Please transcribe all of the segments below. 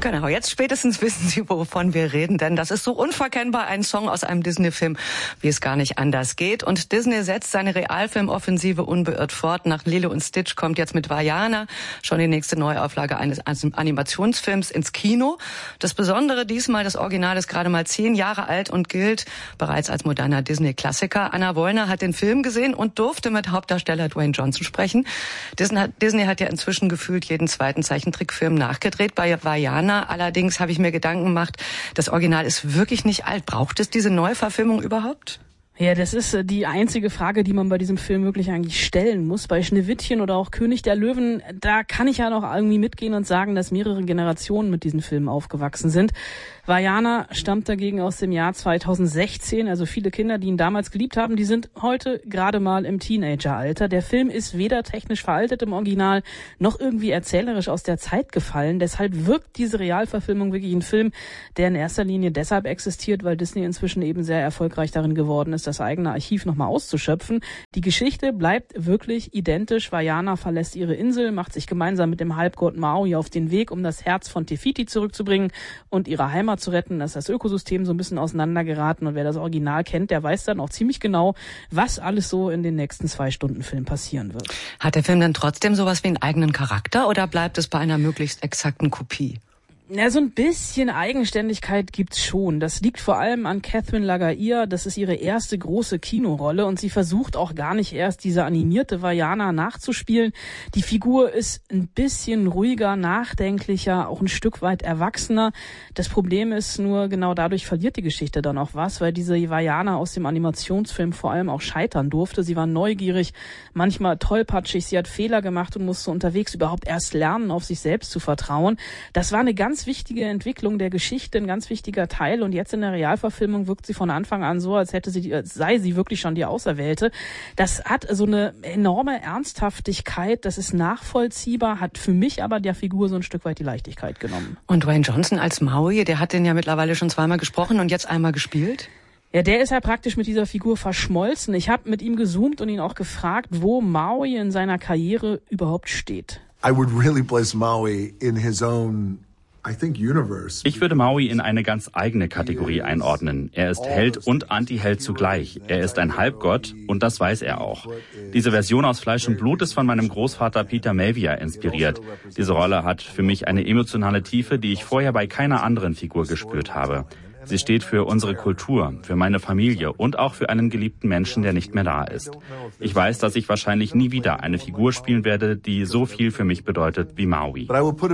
Genau, jetzt spätestens wissen Sie, wovon wir reden, denn das ist so unverkennbar ein Song aus einem Disney-Film, wie es gar nicht anders geht. Und Disney setzt seine Realfilmoffensive unbeirrt fort. Nach Lilo und Stitch kommt jetzt mit Vaiana schon die nächste Neuauflage eines Animationsfilms ins Kino. Das Besondere diesmal, das Original ist gerade mal 10 Jahre alt und gilt bereits als moderner Disney-Klassiker. Anna Wollner hat den Film gesehen und durfte mit Hauptdarsteller Dwayne Johnson sprechen. Disney hat ja inzwischen gefühlt jeden zweiten Zeichentrickfilm nachgedreht. Bei Vaiana allerdings habe ich mir Gedanken gemacht, das Original ist wirklich nicht alt. Braucht es diese Neuverfilmung überhaupt? Ja, das ist die einzige Frage, die man bei diesem Film wirklich eigentlich stellen muss. Bei Schneewittchen oder auch König der Löwen, da kann ich ja noch irgendwie mitgehen und sagen, dass mehrere Generationen mit diesen Filmen aufgewachsen sind. Vaiana stammt dagegen aus dem Jahr 2016, also viele Kinder, die ihn damals geliebt haben, die sind heute gerade mal im Teenageralter. Der Film ist weder technisch veraltet im Original, noch irgendwie erzählerisch aus der Zeit gefallen. Deshalb wirkt diese Realverfilmung wirklich ein Film, der in erster Linie deshalb existiert, weil Disney inzwischen eben sehr erfolgreich darin geworden ist, das eigene Archiv nochmal auszuschöpfen. Die Geschichte bleibt wirklich identisch. Vaiana verlässt ihre Insel, macht sich gemeinsam mit dem Halbgott Maui auf den Weg, um das Herz von Te Fiti zurückzubringen und ihre Heimat zu retten. Da ist das Ökosystem so ein bisschen auseinandergeraten und wer das Original kennt, der weiß dann auch ziemlich genau, was alles so in den nächsten 2 Stunden Film passieren wird. Hat der Film dann trotzdem sowas wie einen eigenen Charakter oder bleibt es bei einer möglichst exakten Kopie? Ja, so ein bisschen Eigenständigkeit gibt's schon. Das liegt vor allem an Catherine Lagaia. Das ist ihre erste große Kinorolle und sie versucht auch gar nicht erst diese animierte Vaiana nachzuspielen. Die Figur ist ein bisschen ruhiger, nachdenklicher, auch ein Stück weit erwachsener. Das Problem ist nur, genau dadurch verliert die Geschichte dann auch was, weil diese Vaiana aus dem Animationsfilm vor allem auch scheitern durfte. Sie war neugierig, manchmal tollpatschig, sie hat Fehler gemacht und musste unterwegs überhaupt erst lernen, auf sich selbst zu vertrauen. Das war eine ganz wichtige Entwicklung der Geschichte, ein ganz wichtiger Teil. Und jetzt in der Realverfilmung wirkt sie von Anfang an so, als sei sie wirklich schon die Auserwählte. Das hat so eine enorme Ernsthaftigkeit, das ist nachvollziehbar, hat für mich aber der Figur so ein Stück weit die Leichtigkeit genommen. Und Dwayne Johnson als Maui, der hat den ja mittlerweile schon 2-mal gesprochen und jetzt einmal gespielt? Ja, der ist ja praktisch mit dieser Figur verschmolzen. Ich habe mit ihm gezoomt und ihn auch gefragt, wo Maui in seiner Karriere überhaupt steht. I would really place Maui in his own Ich würde Maui in eine ganz eigene Kategorie einordnen. Er ist Held und Anti-Held zugleich. Er ist ein Halbgott und das weiß er auch. Diese Version aus Fleisch und Blut ist von meinem Großvater Peter Melvia inspiriert. Diese Rolle hat für mich eine emotionale Tiefe, die ich vorher bei keiner anderen Figur gespürt habe. Sie steht für unsere Kultur, für meine Familie und auch für einen geliebten Menschen, der nicht mehr da ist. Ich weiß, dass ich wahrscheinlich nie wieder eine Figur spielen werde, die so viel für mich bedeutet wie Maui.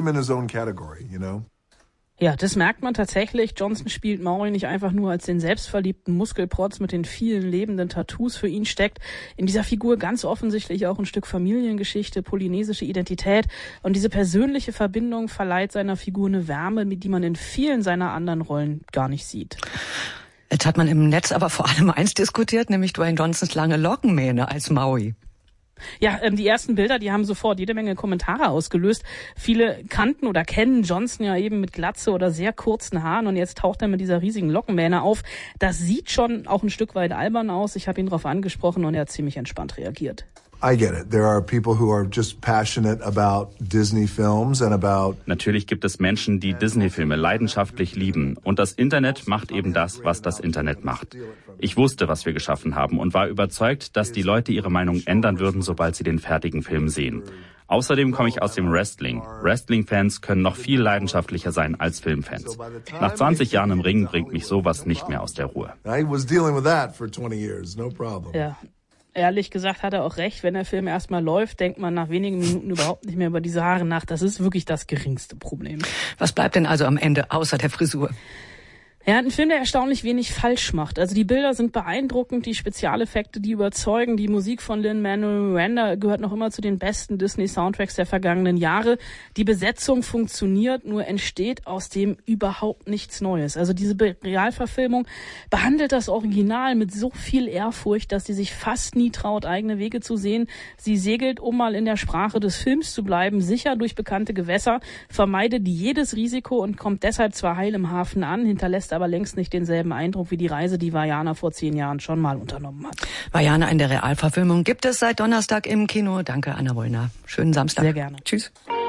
Ja, das merkt man tatsächlich. Johnson spielt Maui nicht einfach nur als den selbstverliebten Muskelprotz mit den vielen lebenden Tattoos. Für ihn steckt in dieser Figur ganz offensichtlich auch ein Stück Familiengeschichte, polynesische Identität. Und diese persönliche Verbindung verleiht seiner Figur eine Wärme, die man in vielen seiner anderen Rollen gar nicht sieht. Jetzt hat man im Netz aber vor allem eins diskutiert, nämlich Dwayne Johnsons lange Lockenmähne als Maui. Ja, die ersten Bilder, die haben sofort jede Menge Kommentare ausgelöst. Viele kannten oder kennen Johnson ja eben mit Glatze oder sehr kurzen Haaren und jetzt taucht er mit dieser riesigen Lockenmähne auf. Das sieht schon auch ein Stück weit albern aus. Ich habe ihn darauf angesprochen und er hat ziemlich entspannt reagiert. I get it. There are people who are just passionate about Disney films and about. Natürlich gibt es Menschen, die Disney-Filme leidenschaftlich lieben. Und das Internet macht eben das, was das Internet macht. Ich wusste, was wir geschaffen haben und war überzeugt, dass die Leute ihre Meinung ändern würden, sobald sie den fertigen Film sehen. Außerdem komme ich aus dem Wrestling. Wrestling-Fans können noch viel leidenschaftlicher sein als Filmfans. Nach 20 Jahren im Ring bringt mich sowas nicht mehr aus der Ruhe. I was dealing with that for 20 years, no problem. Ja. Ehrlich gesagt hat er auch recht, wenn der Film erstmal läuft, denkt man nach wenigen Minuten überhaupt nicht mehr über diese Haare nach. Das ist wirklich das geringste Problem. Was bleibt denn also am Ende außer der Frisur? Er hat einen Film, der erstaunlich wenig falsch macht. Also die Bilder sind beeindruckend, die Spezialeffekte, die überzeugen. Die Musik von Lin-Manuel Miranda gehört noch immer zu den besten Disney-Soundtracks der vergangenen Jahre. Die Besetzung funktioniert, nur entsteht aus dem überhaupt nichts Neues. Also diese Realverfilmung behandelt das Original mit so viel Ehrfurcht, dass sie sich fast nie traut, eigene Wege zu sehen. Sie segelt, um mal in der Sprache des Films zu bleiben, sicher durch bekannte Gewässer, vermeidet jedes Risiko und kommt deshalb zwar heil im Hafen an, hinterlässt aber längst nicht denselben Eindruck wie die Reise, die Vaiana vor 10 Jahren schon mal unternommen hat. Vaiana in der Realverfilmung gibt es seit Donnerstag im Kino. Danke, Anna Wollner. Schönen Samstag. Sehr gerne. Tschüss.